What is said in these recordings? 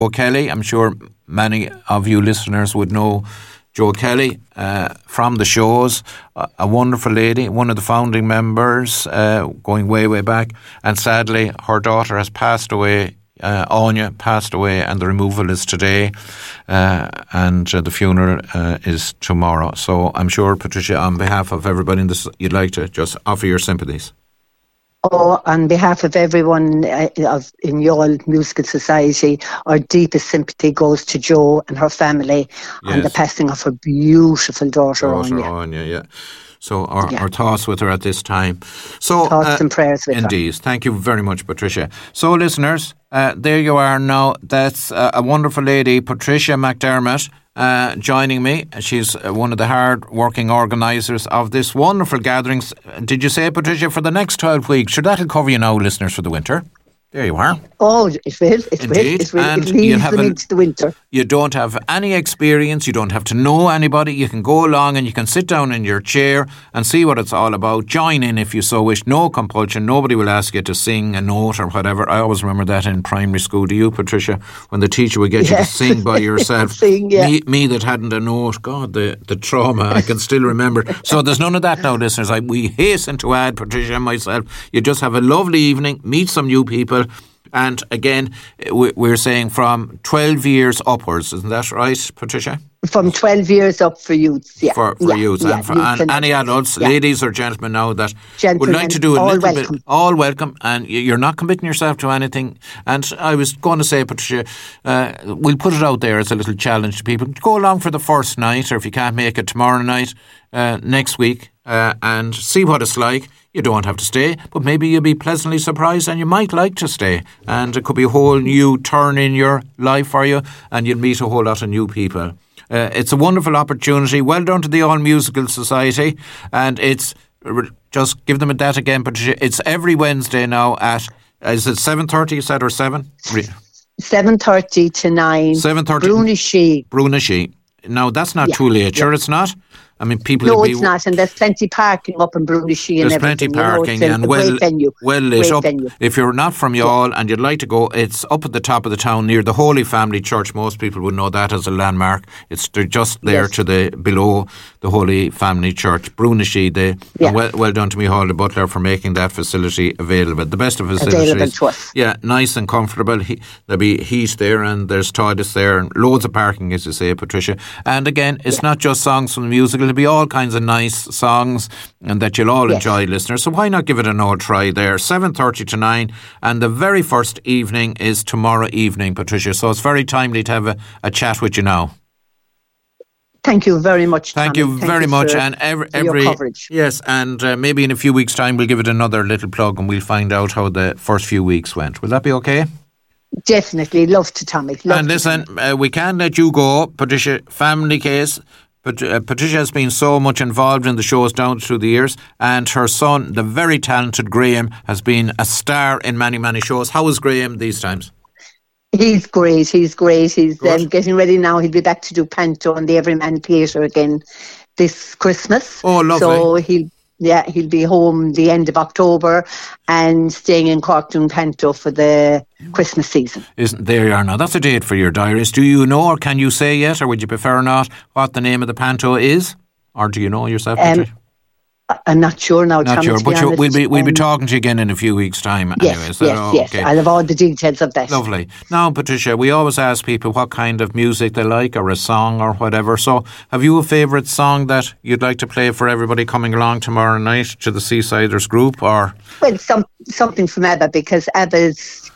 Joe Kelly. I'm sure many of you listeners would know Joe Kelly from the shows, a wonderful lady, one of the founding members, going way, way back. And sadly, her daughter has passed away. Anya passed away, and the removal is today, and the funeral is tomorrow. So I'm sure, Patricia, on behalf of everybody in this, you'd like to just offer your sympathies. Oh, on behalf of everyone in Youghal Musical Society, our deepest sympathy goes to Jo and her family on the passing of her beautiful daughter Anya. Yeah. So our thoughts with her at this time. So thoughts and prayers with her. Indeed. Thank you very much, Patricia. So listeners, there you are now. That's a wonderful lady, Patricia McDermott, joining me. She's one of the hard-working organisers of this wonderful gatherings. Did you say, Patricia, for the next 12 weeks? Sure, that'll cover you now, listeners, for the winter. There you are. Oh, it will. It leads them into the winter. You don't have any experience. You don't have to know anybody. You can go along and you can sit down in your chair and see what it's all about. Join in if you so wish. No compulsion. Nobody will ask you to sing a note or whatever. I always remember that in primary school. Do you, Patricia? When the teacher would get you to sing by yourself. Me that hadn't a note. God, the trauma. I can still remember. So there's none of that now, listeners. We hasten to add, Patricia and myself, you just have a lovely evening, meet some new people. And again, we're saying from 12 years upwards, isn't that right, Patricia? From 12 years up for youths, yeah. For youths, and any adults, ladies or gentlemen now that would like to do a little bit, all welcome, and you're not committing yourself to anything. And I was going to say, Patricia, we'll put it out there as a little challenge to people. Go along for the first night, or if you can't make it tomorrow night, next week, and see what it's like. You don't have to stay, but maybe you'll be pleasantly surprised and you might like to stay. And it could be a whole new turn in your life for you, and you'll meet a whole lot of new people. It's a wonderful opportunity. Well done to the All Musical Society. And it's, just give them a date again, Patricia. It's every Wednesday now at, is it 7:30 you said, or 7? 7:30 to 9. 7:30. Brunashe. Now, that's not too late. Sure, it's not? I mean, people... No, it's not, and there's plenty parking up in Brunashe and everything. There's plenty parking, and well lit up. If you're not from Youghal and you'd like to go, it's up at the top of the town near the Holy Family Church. Most people would know that as a landmark. They're just there below the Holy Family Church. Brunashe, well done to Micheál the Butler for making that facility available. The best of facilities. Available to us. Yeah, nice and comfortable. There'll be heat there, and there's toilets there, and loads of parking, as you say, Patricia. And again, it's not just songs from the musical. It'll be all kinds of nice songs and that you'll all enjoy, listeners. So why not give it an old try there? 7:30 to 9, and the very first evening is tomorrow evening, Patricia. So it's very timely to have a chat with you now. Thank you very much, Tommy. Thank you very much. And every your coverage. Yes, and maybe in a few weeks' time we'll give it another little plug and we'll find out how the first few weeks went. Will that be okay? Definitely. Love to, Tommy. And listen, we can't let you go, Patricia. Family case. But Patricia has been so much involved in the shows down through the years, and her son, the very talented Graham, has been a star in many, many shows. How is Graham these times? He's great. He's getting ready now. He'll be back to do Panto on the Everyman Theatre again this Christmas. Oh, lovely. So he'll be home the end of October and staying in Cork doing Panto for the Christmas season. There you are now. That's a date for your diaries. Do you know, or can you say yet, or would you prefer not, what the name of the Panto is? Or do you know yourself, Patricia? I'm not sure now, Not Tommy, sure, but we'll be talking to you again in a few weeks' time. Yes. I'll have all the details of that. Lovely. Now, Patricia, we always ask people what kind of music they like, or a song or whatever. So have you a favourite song that you'd like to play for everybody coming along tomorrow night to the Seasiders group? Or well, something from ABBA, because ABBA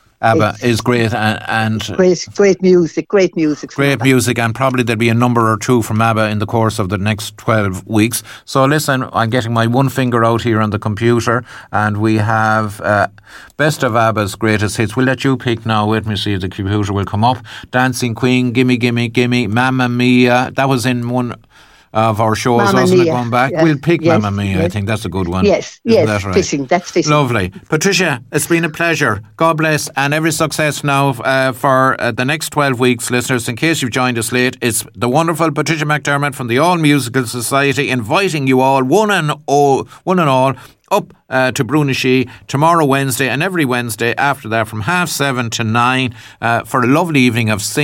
is great and great music. Great music, and probably there'll be a number or two from ABBA in the course of the next 12 weeks. So listen, I'm getting my one finger out here on the computer, and we have best of ABBA's greatest hits. We'll let you pick now. Let me see if the computer will come up. Dancing Queen, Gimme Gimme Gimme, Mamma Mia. That was in one of our shows, wasn't it, going back? We'll pick Mamma Mia. Yes. I think that's a good one. Yes, that right? Fishing. That's fishing. Lovely. Patricia, it's been a pleasure. God bless, and every success now for the next 12 weeks, listeners. In case you've joined us late, it's the wonderful Patricia McDermott from the All Musical Society inviting you all, one and all, up to Brunashe tomorrow, Wednesday, and every Wednesday after that from 7:30 to 9 for a lovely evening of singing.